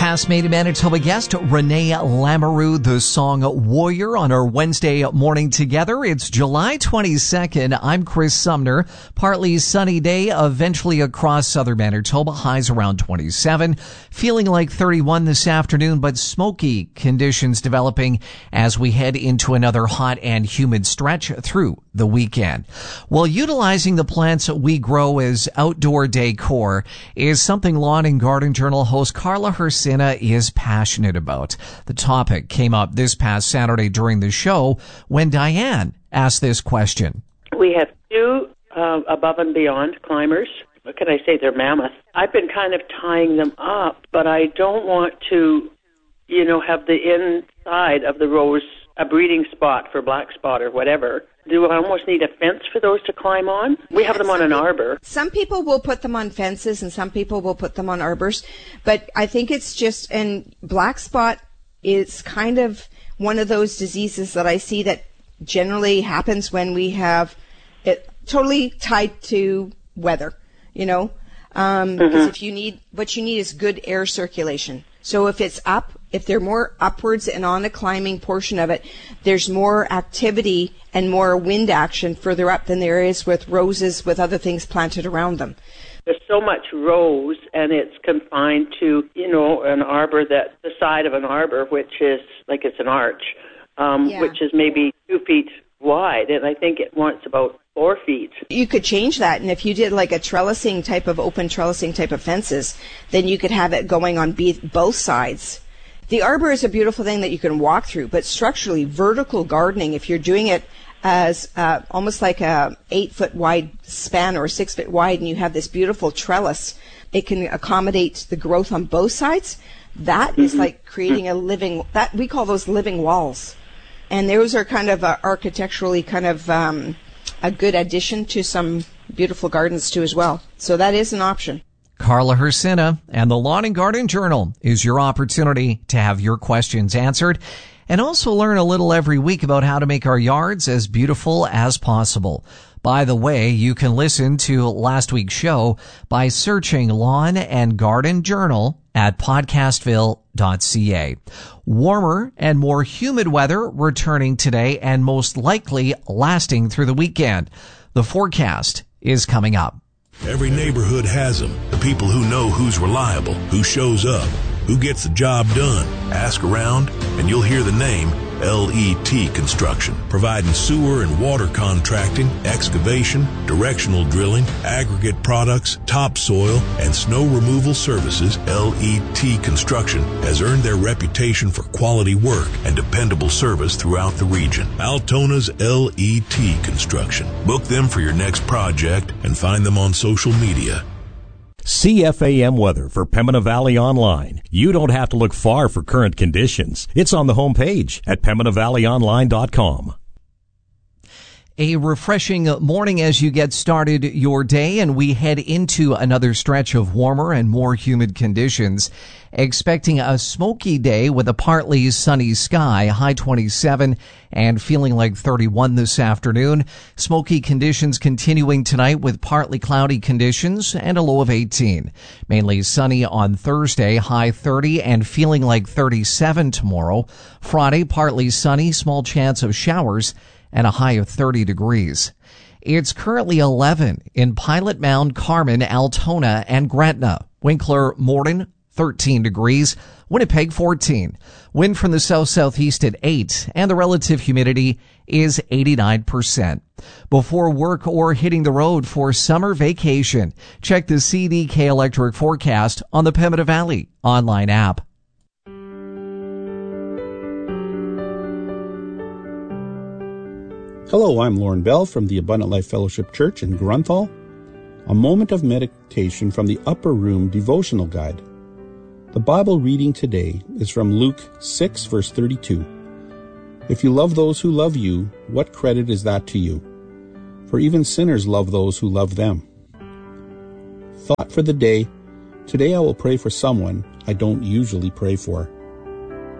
Past Made in Manitoba guest Renee Lamoureux, the song Warrior on our Wednesday morning together. It's July 22nd. I'm Chris Sumner. Partly sunny day, eventually across southern Manitoba. Highs around 27. Feeling like 31 this afternoon, but smoky conditions developing as we head into another hot and humid stretch through the weekend. Well, utilizing the plants we grow as outdoor decor is something Lawn and Garden Journal host Carla Hersina is passionate about. The topic came up this past Saturday during the show when Diane asked this question. We have two above and beyond climbers. What can I say? They're mammoth. I've been kind of tying them up, but I don't want to, have the inside of the rose a breeding spot for black spot or whatever. Do I almost need a fence for those to climb on? We have them on an arbor. Some people will put them on fences and some people will put them on arbors. But I think it's just, and black spot is kind of one of those diseases that I see that generally happens when we have it totally tied to weather, because what you need is good air circulation. So if it's up, if they're more upwards and on the climbing portion of it, there's more activity and more wind action further up than there is with roses with other things planted around them. There's so much rose, and it's confined to, an arbor the side of an arbor, which is like it's an arch, which is maybe 2 feet wide, and I think it wants about 4 feet. You could change that, and if you did like a trellising type of open trellising type of fences, then you could have it going on both sides. The arbor is a beautiful thing that you can walk through, but structurally, vertical gardening, if you're doing it as almost like a 8-foot wide span or 6 foot wide, and you have this beautiful trellis, it can accommodate the growth on both sides. That is like creating that we call those living walls. And those are kind of architecturally kind of a good addition to some beautiful gardens too as well. So that is an option. Carla Hersina and the Lawn and Garden Journal is your opportunity to have your questions answered and also learn a little every week about how to make our yards as beautiful as possible. By the way, you can listen to last week's show by searching Lawn and Garden Journal at podcastville.ca. Warmer and more humid weather returning today and most likely lasting through the weekend. The forecast is coming up. Every neighborhood has them. The people who know who's reliable, who shows up, who gets the job done. Ask around and you'll hear the name LET Construction, providing sewer and water contracting, excavation, directional drilling, aggregate products, topsoil, and snow removal services. LET Construction has earned their reputation for quality work and dependable service throughout the region. Altona's LET Construction. Book them for your next project and find them on social media. CFAM weather for Pembina Valley Online. You don't have to look far for current conditions. It's on the homepage at PembinaValleyOnline.com. A refreshing morning as you get started your day, and we head into another stretch of warmer and more humid conditions. Expecting a smoky day with a partly sunny sky, high 27 and feeling like 31 this afternoon. Smoky conditions continuing tonight with partly cloudy conditions and a low of 18. Mainly sunny on Thursday, high 30 and feeling like 37 tomorrow. Friday, partly sunny, small chance of showers and a high of 30 degrees. It's currently 11 in Pilot Mound, Carman, Altona, and Gretna. Winkler, Morden, 13 degrees. Winnipeg, 14. Wind from the south-southeast at 8, and the relative humidity is 89%. Before work or hitting the road for summer vacation, check the CDK Electric forecast on the Pembina Valley online app. Hello, I'm Lauren Bell from the Abundant Life Fellowship Church in Grunthal. A moment of meditation from the Upper Room Devotional Guide. The Bible reading today is from Luke 6, verse 32. If you love those who love you, what credit is that to you? For even sinners love those who love them. Thought for the day. Today I will pray for someone I don't usually pray for.